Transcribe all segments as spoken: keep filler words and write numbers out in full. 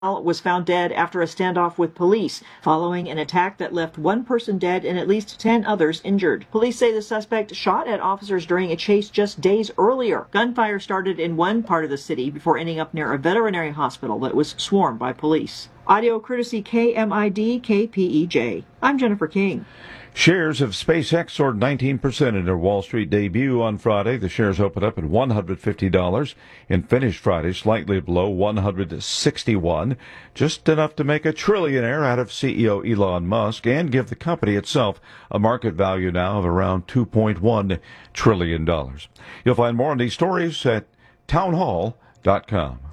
was found dead after a standoff with police following an attack that left one person dead and at least ten others injured. Police say the suspect shot at officers during a chase just days earlier. Gunfire started in one part of the city before ending up near a veterinary hospital that was swarmed by police. Audio courtesy K M I D K P E J. I'm Jennifer King. Shares of SpaceX soared nineteen percent in their Wall Street debut on Friday. The shares opened up at one hundred fifty dollars and finished Friday slightly below one hundred sixty-one dollars, just enough to make a trillionaire out of C E O Elon Musk and give the company itself a market value now of around two point one trillion dollars. You'll find more on these stories at townhall dot com.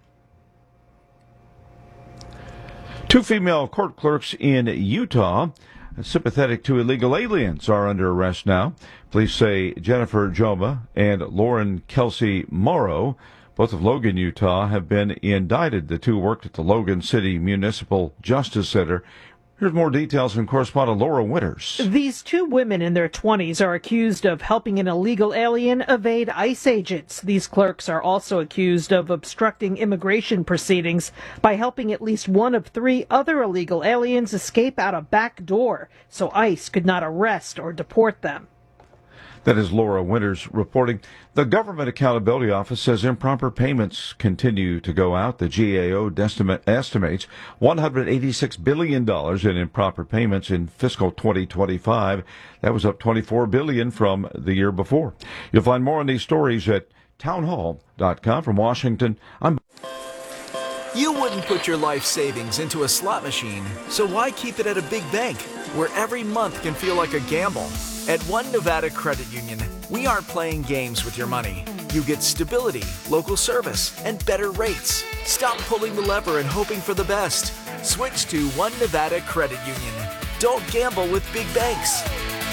Two female court clerks in Utah sympathetic to illegal aliens are under arrest now. Police say Jennifer Joma and Lauren Kelsey Morrow, both of Logan, Utah, have been indicted. The two worked at the Logan City Municipal Justice Center. Here's more details from correspondent Laura Winters. These two women in their twenties are accused of helping an illegal alien evade ICE agents. These clerks are also accused of obstructing immigration proceedings by helping at least one of three other illegal aliens escape out a back door so ICE could not arrest or deport them. That is Laura Winters reporting. The Government Accountability Office says improper payments continue to go out. The G A O estimates one hundred eighty-six billion dollars in improper payments in fiscal twenty twenty-five. That was up twenty-four billion dollars from the year before. You'll find more on these stories at townhall dot com. From Washington, I'm... You wouldn't put your life savings into a slot machine, so why keep it at a big bank, where every month can feel like a gamble? At One Nevada Credit Union, we aren't playing games with your money. You get stability, local service, and better rates. Stop pulling the lever and hoping for the best. Switch to One Nevada Credit Union. Don't gamble with big banks.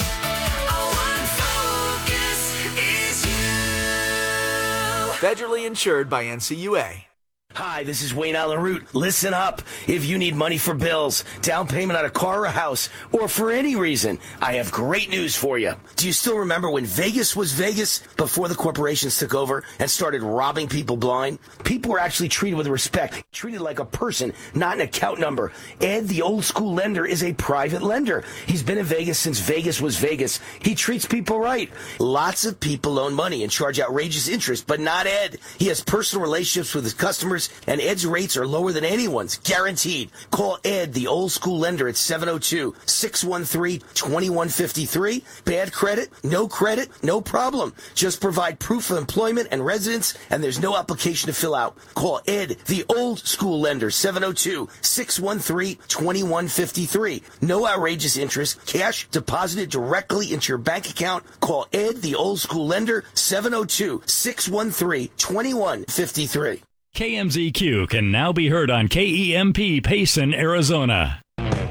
Federally insured by N C U A. Hi, this is Wayne Allen Root. Listen up. If you need money for bills, down payment on a car or a house, or for any reason, I have great news for you. Do you still remember when Vegas was Vegas before the corporations took over and started robbing people blind? People were actually treated with respect, treated like a person, not an account number. Ed, the old school lender, is a private lender. He's been in Vegas since Vegas was Vegas. He treats people right. Lots of people loan money and charge outrageous interest, but not Ed. He has personal relationships with his customers, and Ed's rates are lower than anyone's, guaranteed. Call Ed, the old school lender, at seven oh two, six one three, two one five three. Bad credit? No credit? No problem. Just provide proof of employment and residence, and there's no application to fill out. Call Ed, the old school lender, seven oh two, six one three, two one five three. No outrageous interest. Cash deposited directly into your bank account. Call Ed, the old school lender, seven oh two, six one three, two one five three. K M Z Q can now be heard on K E M P Payson, Arizona.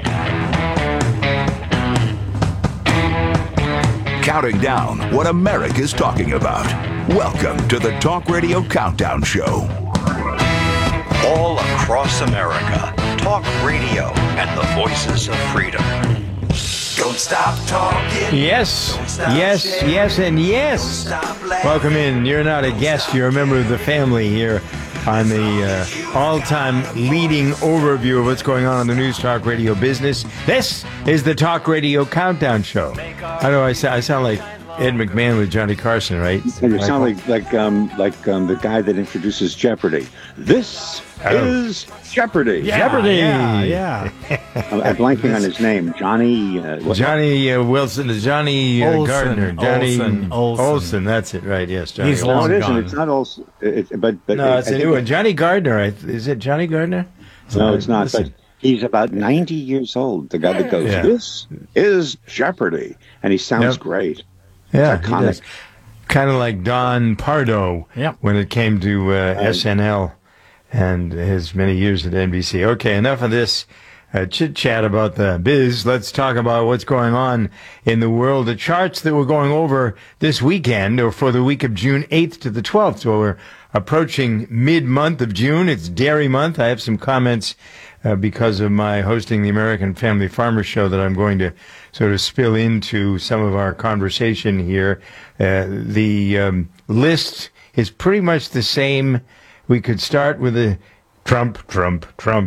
Counting down what America's talking about. Welcome to the Talk Radio Countdown Show. All across America, talk radio and the voices of freedom. Don't stop talking. Yes, stop yes, sharing. yes, and yes. Welcome in. You're not a guest. You're a member of the family here on the uh, all-time leading overview of what's going on in the News Talk Radio business. This is the Talk Radio Countdown Show. How do I sound? I sound like Ed McMahon with Johnny Carson, right? And you sound like like um, like um, the guy that introduces Jeopardy. This oh. is Jeopardy. Yeah, Jeopardy. Yeah, yeah. I'm, I'm blanking on his name. Johnny. Uh, Johnny uh, Wilson. Johnny uh, Olson, Gardner. Johnny Olson, Olson. Olson. That's it, right? Yes, Johnny. He's Olson. No, long it isn't. gone. It's not Olson. It's, but, but no, it, it's I a new one. Johnny Gardner. Is it Johnny Gardner? No, it's not. But he's about ninety years old. The guy that goes, yeah. This is Jeopardy, and he sounds yep. great. Yeah, it's iconic. Kind of like Don Pardo yep. when it came to uh, uh, S N L and his many years at N B C. Okay, enough of this uh, chit-chat about the biz. Let's talk about what's going on in the world. The charts that we're going over this weekend, or for the week of June eighth to the twelfth. So we're approaching mid-month of June. It's Dairy Month. I have some comments uh, because of my hosting the American Family Farmer Show that I'm going to sort of spill into some of our conversation here. Uh, the um, list is pretty much the same. We could start with the Trump, Trump, Trump.